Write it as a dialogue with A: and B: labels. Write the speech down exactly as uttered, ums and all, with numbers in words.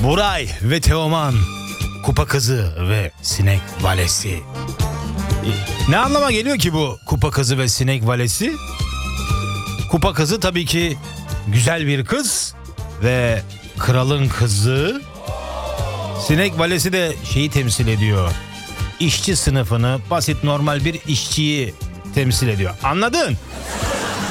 A: Buray ve Teoman, kupa kızı ve sinek valesi. Ne anlama geliyor ki bu kupa kızı ve sinek valesi? Kupa kızı tabii ki güzel bir kız ve kralın kızı. Sinek valesi de şeyi temsil ediyor. İşçi sınıfını, basit normal bir işçiyi temsil ediyor. Anladın?